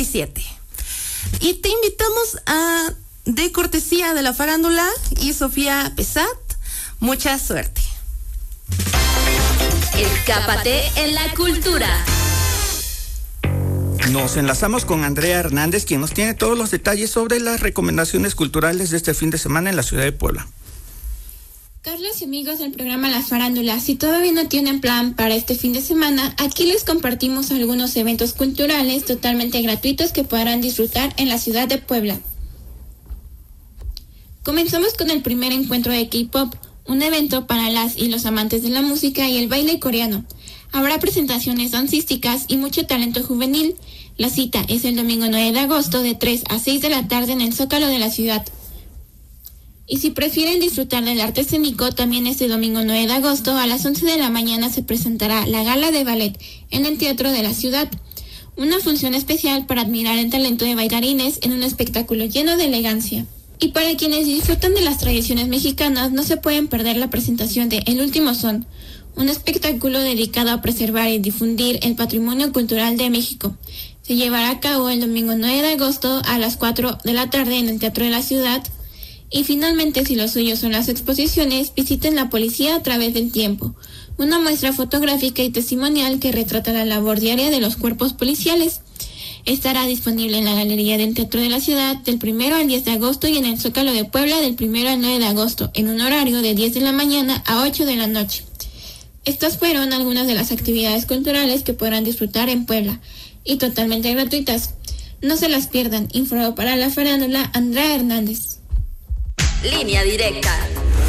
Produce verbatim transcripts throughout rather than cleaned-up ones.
siete. Y te invitamos a, de cortesía de la farándula y Sofía Pesat, mucha suerte. Escápate en la cultura. Nos enlazamos con Andrea Hernández, quien nos tiene todos los detalles sobre las recomendaciones culturales de este fin de semana en la ciudad de Puebla. Carlos y amigos del programa Las Farándulas, si todavía no tienen plan para este fin de semana, aquí les compartimos algunos eventos culturales totalmente gratuitos que podrán disfrutar en la ciudad de Puebla. Comenzamos con el primer encuentro de K-pop, un evento para las y los amantes de la música y el baile coreano. Habrá presentaciones dancísticas y mucho talento juvenil. La cita es el domingo nueve de agosto de tres a seis de la tarde en el Zócalo de la ciudad. Y si prefieren disfrutar del arte escénico, también este domingo nueve de agosto a las once de la mañana se presentará la Gala de Ballet en el Teatro de la Ciudad. Una función especial para admirar el talento de bailarines en un espectáculo lleno de elegancia. Y para quienes disfrutan de las tradiciones mexicanas, no se pueden perder la presentación de El Último Son, un espectáculo dedicado a preservar y difundir el patrimonio cultural de México. Se llevará a cabo el domingo nueve de agosto a las cuatro de la tarde en el Teatro de la Ciudad. Y finalmente, si lo suyo son las exposiciones, visiten La Policía a través del tiempo, una muestra fotográfica y testimonial que retrata la labor diaria de los cuerpos policiales. Estará disponible en la Galería del Teatro de la Ciudad del primero al diez de agosto y en el Zócalo de Puebla del primero al nueve de agosto, en un horario de diez de la mañana a ocho de la noche. Estas fueron algunas de las actividades culturales que podrán disfrutar en Puebla, y totalmente gratuitas. No se las pierdan. Informó para La Farándula, Andrea Hernández. Línea directa.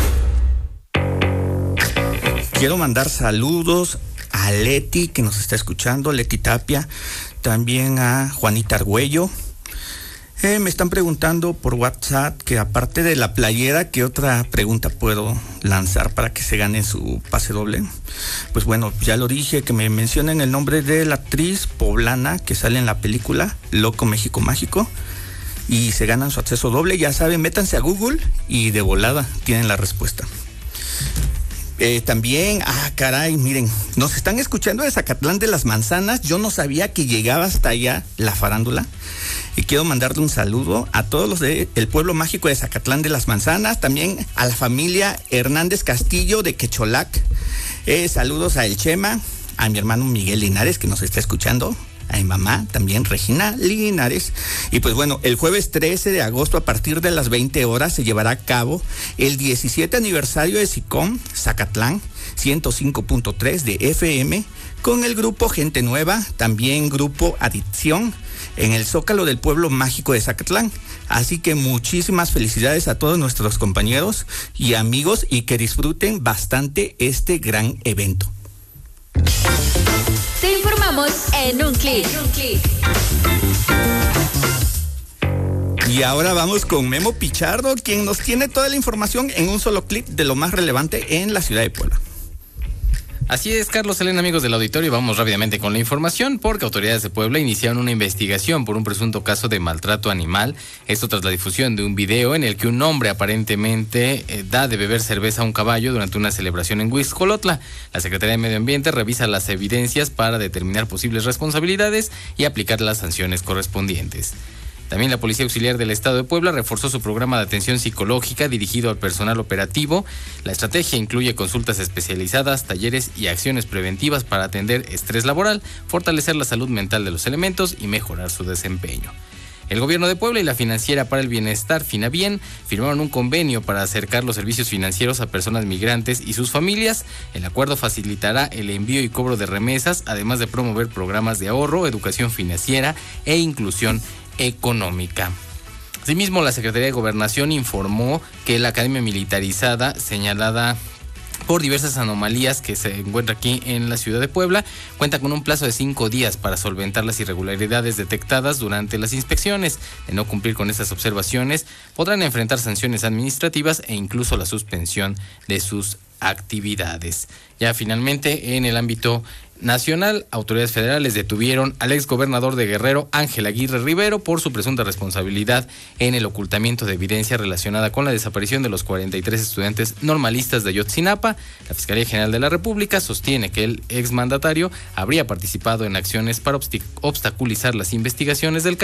Quiero mandar saludos a Leti, que nos está escuchando, Leti Tapia, también a Juanita Argüello. Eh, me están preguntando por WhatsApp que aparte de la playera, ¿qué otra pregunta puedo lanzar para que se gane su pase doble? Pues bueno, ya lo dije, que me mencionen el nombre de la actriz poblana que sale en la película Loco México Mágico y se ganan su acceso doble. Ya saben, métanse a Google y de volada tienen la respuesta. Eh, también, ah, caray, miren, nos están escuchando de Zacatlán de las Manzanas. Yo no sabía que llegaba hasta allá la farándula. Y quiero mandarle un saludo a todos los del pueblo mágico de Zacatlán de las Manzanas, también a la familia Hernández Castillo de Quecholac. Eh, saludos a El Chema, a mi hermano Miguel Linares, que nos está escuchando, a mi mamá también, Regina Linares. Y pues bueno, el jueves trece de agosto a partir de las veinte horas se llevará a cabo el diecisiete aniversario de SICOM Zacatlán ciento cinco punto tres de F M con el grupo Gente Nueva, también grupo Adicción, en el Zócalo del pueblo mágico de Zacatlán. Así que muchísimas felicidades a todos nuestros compañeros y amigos y que disfruten bastante este gran evento. Te informamos en un clic. Y ahora vamos con Memo Pichardo, quien nos tiene toda la información en un solo clic de lo más relevante en la ciudad de Puebla. Así es, Carlos, Elena, amigos del auditorio, vamos rápidamente con la información porque autoridades de Puebla iniciaron una investigación por un presunto caso de maltrato animal. Esto tras la difusión de un video en el que un hombre aparentemente eh, da de beber cerveza a un caballo durante una celebración en Huixcolotla. La Secretaría de Medio Ambiente revisa las evidencias para determinar posibles responsabilidades y aplicar las sanciones correspondientes. También la Policía Auxiliar del Estado de Puebla reforzó su programa de atención psicológica dirigido al personal operativo. La estrategia incluye consultas especializadas, talleres y acciones preventivas para atender estrés laboral, fortalecer la salud mental de los elementos y mejorar su desempeño. El Gobierno de Puebla y la Financiera para el Bienestar, Finabien, firmaron un convenio para acercar los servicios financieros a personas migrantes y sus familias. El acuerdo facilitará el envío y cobro de remesas, además de promover programas de ahorro, educación financiera e inclusión económica. Asimismo, la Secretaría de Gobernación informó que la Academia Militarizada, señalada por diversas anomalías que se encuentra aquí en la ciudad de Puebla, cuenta con un plazo de cinco días para solventar las irregularidades detectadas durante las inspecciones. De no cumplir con estas observaciones, podrán enfrentar sanciones administrativas e incluso la suspensión de sus actividades. Ya finalmente, en el ámbito nacional, autoridades federales detuvieron al exgobernador de Guerrero, Ángel Aguirre Rivero, por su presunta responsabilidad en el ocultamiento de evidencia relacionada con la desaparición de los cuarenta y tres estudiantes normalistas de Ayotzinapa. La Fiscalía General de la República sostiene que el exmandatario habría participado en acciones para obstaculizar las investigaciones del caso.